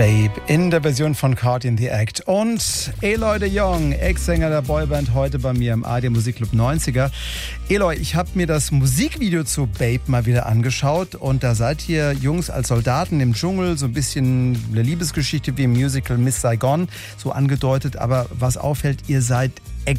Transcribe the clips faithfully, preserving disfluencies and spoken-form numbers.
Babe in der Version von Caught in the Act. Und Eloy de Jong, Ex-Sänger der Boyband, heute bei mir im A D Musikclub neunziger. Eloy, ich habe mir das Musikvideo zu Babe mal wieder angeschaut und da seid ihr Jungs als Soldaten im Dschungel, so ein bisschen eine Liebesgeschichte wie im Musical Miss Saigon, so angedeutet. Aber was auffällt, ihr seid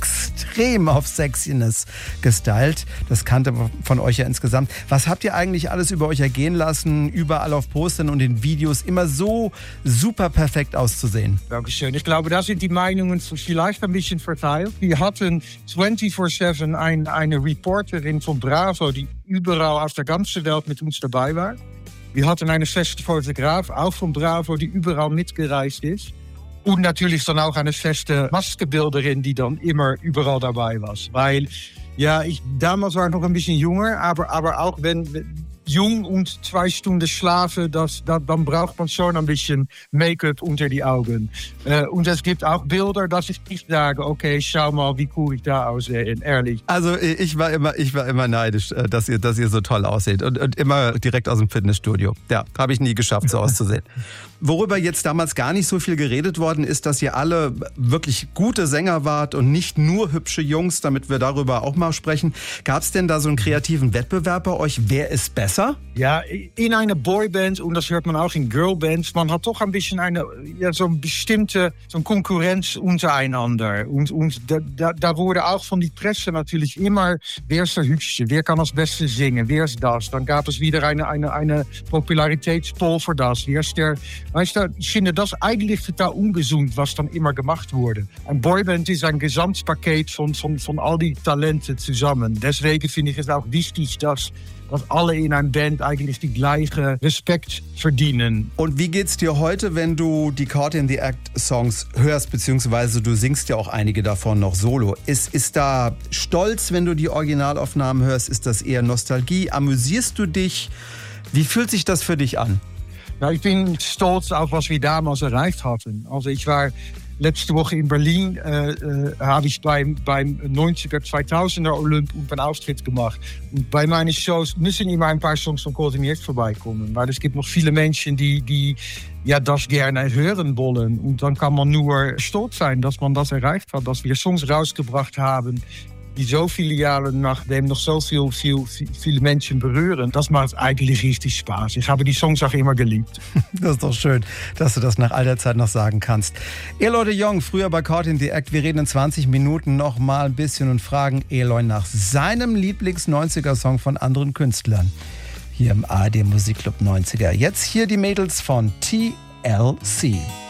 extrem auf Sexiness gestylt. Das kannte von euch ja insgesamt. Was habt ihr eigentlich alles über euch ergehen lassen, überall auf Postern und in Videos immer so super perfekt auszusehen? Dankeschön. Ich glaube, da sind die Meinungen vielleicht ein bisschen verteilt. Wir hatten vierundzwanzig sieben ein, eine Reporterin von Bravo, die überall auf der ganzen Welt mit uns dabei war. Wir hatten eine feste Fotograf, auch von Bravo, die überall mitgereist ist. Und natürlich dann auch eine feste Maskenbilderin, die dann immer überall dabei war. Weil, ja, ich damals war ich noch ein bisschen jünger, aber, aber auch wenn jung und zwei Stunden schlafen, das, das, dann braucht man schon ein bisschen Make-up unter die Augen. Äh, und es gibt auch Bilder, dass ich nicht sage, okay, schau mal, wie cool ich da aussehe, ehrlich. Also ich war immer, ich war immer neidisch, dass ihr, dass ihr so toll aussieht und, und immer direkt aus dem Fitnessstudio. Ja, habe ich nie geschafft, so auszusehen. Worüber jetzt damals gar nicht so viel geredet worden ist, dass ihr alle wirklich gute Sänger wart und nicht nur hübsche Jungs, damit wir darüber auch mal sprechen. Gab es denn da so einen kreativen Wettbewerb bei euch? Wer ist besser? Ja, in einer Boyband, und das hört man auch in Girlbands, man hat doch ein bisschen eine, ja, so eine bestimmte so eine Konkurrenz untereinander. Und, und da, da, da wurde auch von der Presse natürlich immer, wer ist der Hübsche, wer kann das Beste singen, wer ist das? Dann gab es wieder eine, eine, eine Popularitätspoll für das. Wer ist der, weißt du, ich finde das eigentlich total ungesund, was dann immer gemacht wurde. Ein Boyband ist ein Gesamtpaket von, von, von all die Talenten zusammen. Deswegen finde ich es auch wichtig, dass dass alle in einer Band eigentlich die gleiche Respekt verdienen. Und wie geht's dir heute, wenn du die Caught in the Act Songs hörst, beziehungsweise du singst ja auch einige davon noch solo? Ist, ist da Stolz, wenn du die Originalaufnahmen hörst? Ist das eher Nostalgie? Amüsierst du dich? Wie fühlt sich das für dich an? Na, ich bin stolz auf, was wir damals erreicht hatten. Also ich war letzte Woche in Berlin, äh, äh, habe ich beim, beim neunziger, zweitausender Olymp einen Auftritt gemacht. Und bei meinen Shows müssen immer ein paar Songs von Koordiniert vorbeikommen. Weil es gibt noch viele Menschen, die, die ja, das gerne hören wollen. Und dann kann man nur stolz sein, dass man das erreicht hat. Dass wir Songs rausgebracht haben, die so viele Jahre nachdem noch so viel, viel, viel, viele Menschen berühren. Das macht eigentlich richtig Spaß. Ich habe die Songs auch immer geliebt. Das ist doch schön, dass du das nach all der Zeit noch sagen kannst. Eloy de Jong, früher bei Caught in the Act. Wir reden in zwanzig Minuten noch mal ein bisschen und fragen Eloy nach seinem Lieblings-neunziger-Song von anderen Künstlern. Hier im A R D Musikclub neunziger. Jetzt hier die Mädels von T L C.